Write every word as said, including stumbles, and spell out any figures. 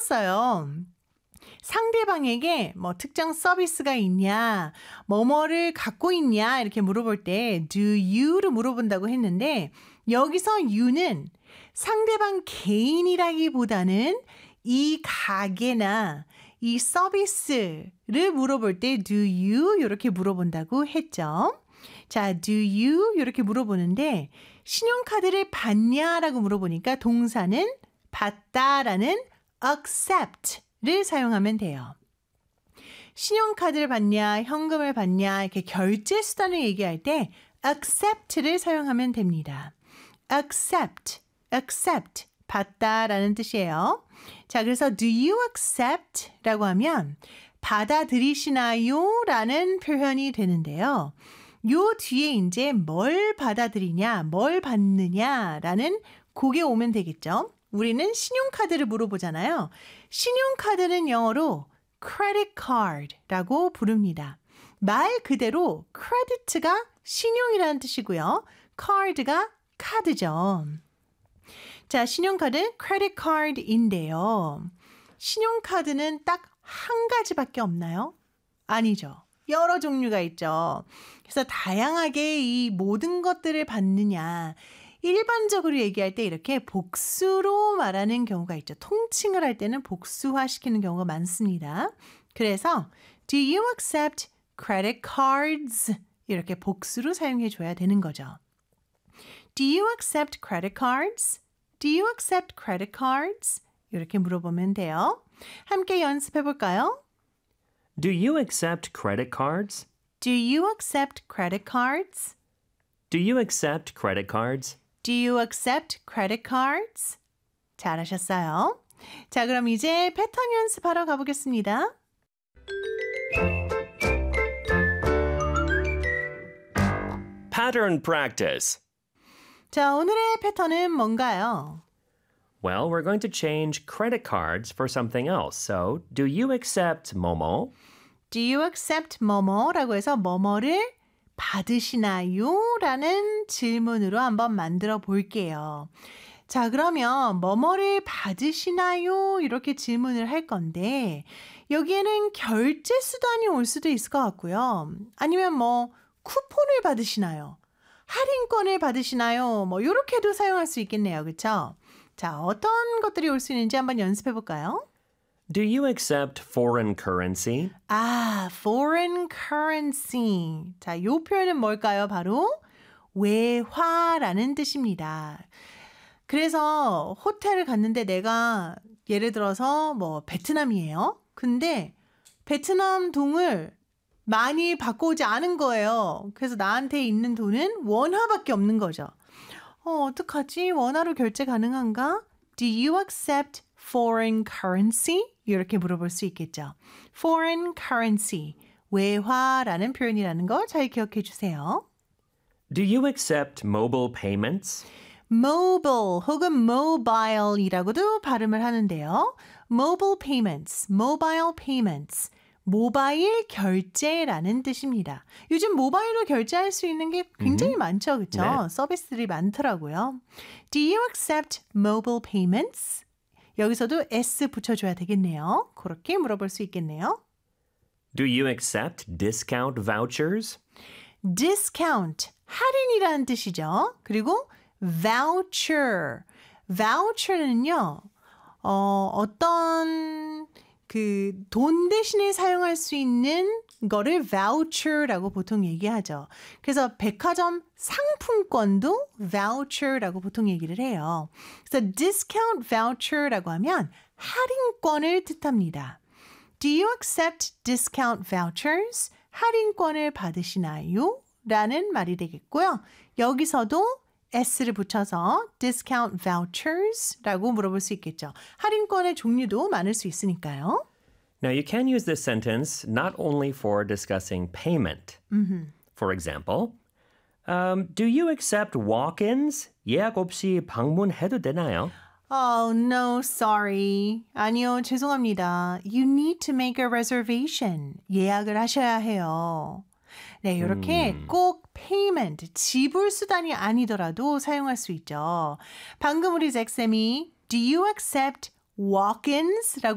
하셨어요. 상대방에게 뭐 특정 서비스가 있냐, 뭐뭐를 갖고 있냐 이렇게 물어볼 때 do you를 물어본다고 했는데 여기서 you는 상대방 개인이라기보다는 이 가게나 이 서비스를 물어볼 때 do you 이렇게 물어본다고 했죠. 자, do you 이렇게 물어보는데 신용카드를 받냐라고 물어보니까 동사는 받다라는 accept를 사용하면 돼요. 신용카드를 받냐, 현금을 받냐 이렇게 결제 수단을 얘기할 때 accept를 사용하면 됩니다. accept, accept, 받다라는 뜻이에요. 자, 그래서 do you accept? 라고 하면 받아들이시나요? 라는 표현이 되는데요. 요 뒤에 이제 뭘 받아들이냐, 뭘 받느냐라는 그게 오면 되겠죠. 우리는 신용카드를 물어보잖아요. 신용카드는 영어로 credit card라고 부릅니다. 말 그대로 credit가 신용이라는 뜻이고요. card가 카드죠. 자, 신용카드 credit card인데요. 신용카드는 딱 한 가지밖에 없나요? 아니죠. 여러 종류가 있죠. 그래서 다양하게 이 모든 것들을 받느냐. 일반적으로 얘기할 때 이렇게 복수로 말하는 경우가 있죠. 통칭을 할 때는 복수화시키는 경우가 많습니다. 그래서 do you accept credit cards? 이렇게 복수로 사용해 줘야 되는 거죠. Do you accept credit cards? Do you accept credit cards? 이렇게 물어보면 돼요. 함께 연습해 볼까요? Do you accept credit cards? Do you accept credit cards? Do you accept credit cards? Do you accept credit cards? 잘하셨어요. 자, 그럼 이제 패턴 연습하러 가보겠습니다. Pattern practice. 자, 오늘의 패턴은 뭔가요? Well, we're going to change credit cards for something else. So, do you accept 뭐뭐? Do you accept 뭐뭐라고 해서 뭐뭐를 받으시나요? 라는 질문으로 한번 만들어 볼게요. 자, 그러면 뭐뭐를 받으시나요? 이렇게 질문을 할 건데 여기에는 결제 수단이 올 수도 있을 것 같고요. 아니면 뭐 쿠폰을 받으시나요? 할인권을 받으시나요? 뭐 이렇게도 사용할 수 있겠네요. 그렇죠? 자, 어떤 것들이 올 수 있는지 한번 연습해 볼까요? Do you accept foreign currency? 아, foreign currency. 자, 이 표현은 뭘까요? 바로 외화라는 뜻입니다. 그래서 호텔을 갔는데 내가 예를 들어서 뭐 베트남이에요. 근데 베트남 동을 많이 바꿔오지 않은 거예요. 그래서 나한테 있는 돈은 원화밖에 없는 거죠. 어, 어떡하지? 원화로 결제 가능한가? Do you accept foreign currency? 이렇게 물어볼 수 있겠죠. foreign currency, 외화라는 표현이라는 거 잘 기억해 주세요. Do you accept mobile payments? mobile 혹은 mobile이라고도 발음을 하는데요. mobile payments, mobile payments, 모바일 결제라는 뜻입니다. 요즘 모바일로 결제할 수 있는 게 굉장히 mm-hmm. 많죠. 그렇죠? 네. 서비스들이 많더라고요. Do you accept mobile payments? 여기서도 S 붙여줘야 되겠네요. 그렇게 물어볼 수 있겠네요. Do you accept discount vouchers? discount, 할인이라는 뜻이죠. 그리고 voucher, voucher는요. 어, 어떤 그 돈 대신에 사용할 수 있는 거를 voucher라고 보통 얘기하죠. 그래서 백화점 상품권도 voucher라고 보통 얘기를 해요. 그래서 discount voucher라고 하면 할인권을 뜻합니다. Do you accept discount vouchers? 할인권을 받으시나요? 라는 말이 되겠고요. 여기서도 S를 붙여서 discount vouchers라고 물어볼 수 있겠죠. 할인권의 종류도 많을 수 있으니까요. Now, you can use this sentence not only for discussing payment. Mm-hmm. For example, um, do you accept walk-ins? 예약 없이 방문해도 되나요? Oh, no, sorry. 아니요, 죄송합니다. You need to make a reservation. 예약을 하셔야 해요. 네, 이렇게 음. 꼭 payment, 지불 수단이 아니더라도 사용할 수 있죠. 방금 우리 잭쌤이 do you accept walk-ins? 라고